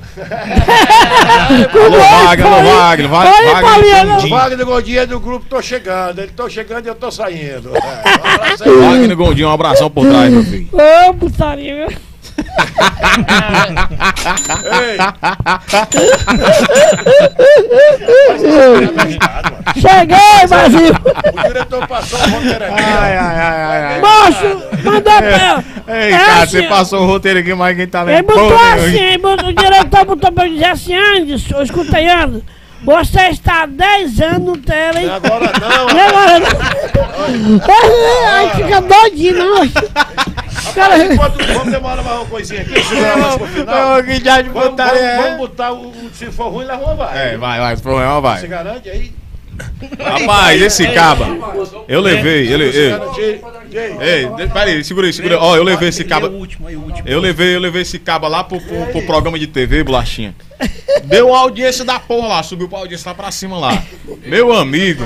Wagner Gondinho é do grupo Tô Chegando. Ele tô chegando e eu tô saindo. Wagner Gondinho, um abração por trás, meu filho. Ô, putaria. Cheguei, Brasil. O diretor passou o roteiro aqui. Moço, mandou pra... Ei, cara, você passou o roteiro aqui, mas quem tá Ele lendo? botou assim, o diretor botou pra eu dizer assim, Anderson, escuta aí, Anderson. Você está há 10 anos no tela, hein? Agora não. E agora não. Aí fica doidinho, não. Cara, vamos demorar mais uma coisinha aqui. Vamos botar se for ruim, leva uma vai. Vai, se for ruim, vai. Você garante aí? Rapaz, esse caba, eu levei, peraí, segura aí, ó, eu levei esse caba, eu levei esse caba lá pro programa de TV, Bolachinha, deu a audiência da porra lá, subiu pra audiência lá pra cima lá, meu amigo.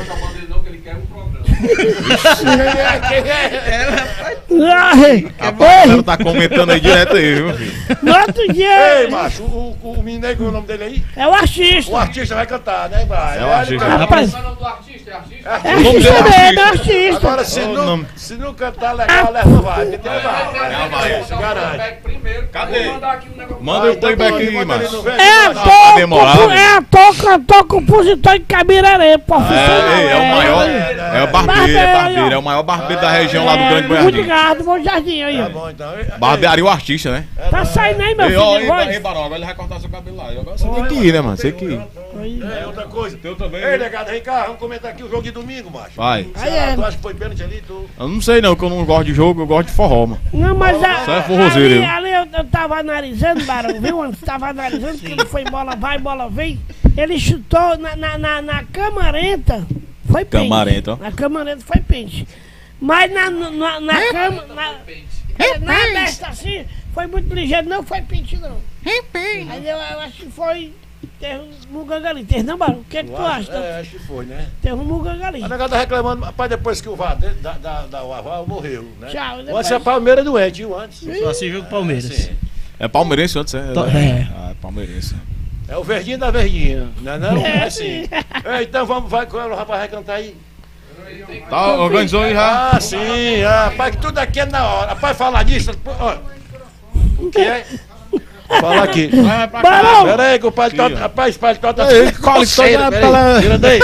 A galera tá comentando aí direto aí, viu, filho? No outro dia... Ei, macho, o menino aí, qual é o nome dele aí? É o artista. O artista vai cantar, né? Vai. É o artista. Rapaz, Qual é o nome do artista? É artista? é artista mesmo, é artista. Agora, se não cantar legal, leva vai. Porque tem vai. Se garante. Cadê? Manda o playback aí, macho. É ator, cantor, compositor de Cabiraré, profissional. É o maior, é o barbeiro, é o maior barbeiro da região lá do Grande Bom Jardim. Obrigado, Bom Jardim aí. Tá bom, então. Barbearia o artista, né? Tá saindo aí, meu filho. Ei, Barão, agora ele vai cortar seu cabelo lá. Agora você tem que ir, né, mano? Você tem que ir. É outra coisa. Eu também. Ei, negado, vem cá, vamos comentar aqui o jogo de domingo, macho. Vai. Tu acha que foi pênalti ali? Eu não sei não, que eu não gosto de jogo, eu gosto de forró, mano. Não, mas Isso é forrozeiro. ali eu tava analisando, Barão, viu? Antes tava analisando que ele foi bola vai, bola vem. Ele chutou na camarenta. Foi pente. Camarenta, ó. Na camarenta foi pente. Mas na cama. Na besta assim, foi muito ligeiro, não foi pente, não. Aí eu acho que foi. Teve um muganga ali. Teve não, Barão? O que tu acha? Acho que foi, né? Teve um muganga ali. A negada tá reclamando, rapaz, depois que o VAR morreu, né? Tchau. Antes a Palmeiras doente, viu? Antes. Só assim jogo Palmeiras. Sim. É palmeirense antes, é? É palmeirense. É o verdinho da verdinha, não é não? É sim. Então vai com ela, o rapaz vai cantar aí. Tá, organizou aí já? Ah, sim, rapaz, que tudo aqui é na hora. Rapaz, falar disso, ó. O que é? Fala aqui. Barão! Pera aí que o paletó, rapaz, o paletó tá coceiro, tira daí.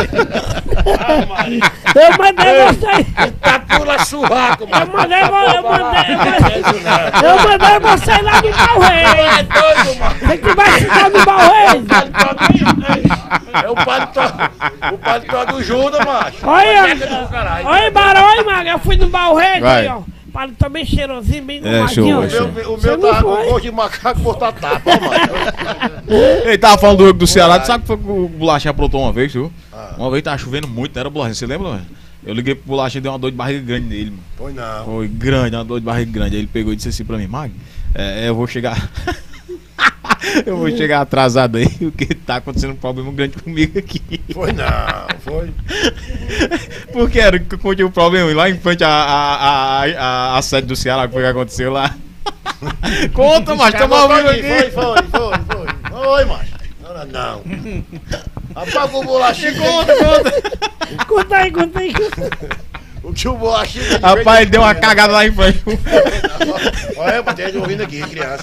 Eu mandei você. Tá pula surraco, Eu mano. mandei você lá de Balreis. É doido, mano. Tem que vai ficar no Balreis. É o paletó do Judas, macho. Olha, Barão, olha, Maga. Eu fui no Balreis, Vai. aí, ó. Paletó bem cheirosinho, bem show, gomadinho. show. O meu tava com gosto de macaco botar tapa, mano. Ele tava falando do jogo do Ceará, tu sabe que foi que o Bolachinha aprontou uma vez, viu? Uma vez tava chovendo muito, não era Bolachinha, você lembra, mano? Eu liguei pro Bolachinha e dei uma dor de barriga grande nele, mano. Foi não. Foi grande, uma dor de barriga grande. Aí ele pegou e disse assim pra mim, Mag, eu vou chegar. Eu vou chegar atrasado aí, porque tá acontecendo um problema grande comigo aqui. Foi não, foi. Porque era que eu contei o problema lá em frente à sede do Ceará, que foi o que aconteceu lá. Conta, macho, tamo ao vivo aqui. Foi, macho. Não. Apaga o bolachinho. Conta aí. O que o bolachinho... Rapaz, ele deu uma cagada lá em frente. Olha, tem ouvindo aqui, criança.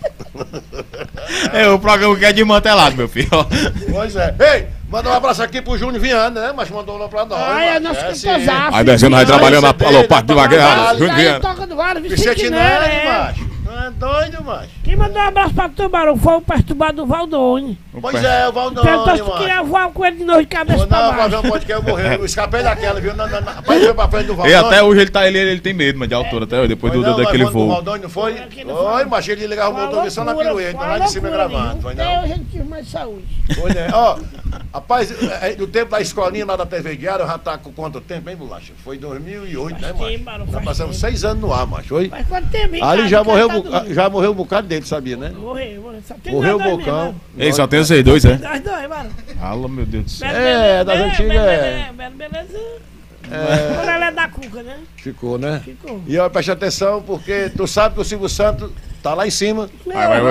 O programa que é desmantelado, meu filho. Pois é. Ei, manda um abraço aqui pro Júnior Viana, né? Mas mandou lá pra nós. Ai, é nosso cantosaço. Aí descendo, aí trabalhando alô, Parque de Vagueira. Aí toca do Vale, Vicente Vicente Nery, Nery, macho. Não é doido, macho. Quem mandou um abraço pra tu, Barão, foi o perturbado do Valdone. Pois é, o Perguntou Valdone, se tu macho. queria voar com ele de novo de cabeça pra Não, baixo. não pode que eu morrer. Eu escapei daquela, viu? Rapaz, foi pra frente do E Valdone. até hoje ele tem medo, mano, de altura, até hoje, depois daquele O voo. Valdone não foi? Foi, mas ele ligava o motor só na pirueta, lá de cima gravando. Foi não? Até hoje a gente tive mais saúde. Foi, né? Ó, rapaz, do tempo da escolinha lá da TV Diário, já tá com quanto tempo, hein, Bolacha? Foi 2008, né, tempo, macho? faz Nós passamos tempo. 6 anos no ar, macho, foi? Mas quanto tempo, hein, Ali cara? já morreu um bocado dele, sabia, né? Morreu. Só tem Morreu o nós dois Bocão. mesmo, Ei, só tem vocês dois, é? Nós dois, mano. Fala, meu Deus do céu. Das antigas, Beleza. Quando ela é da Cuca, né? Ficou, né? Ficou. E ó, preste atenção, porque tu sabe que o Silvio Santos tá lá em cima. Vai.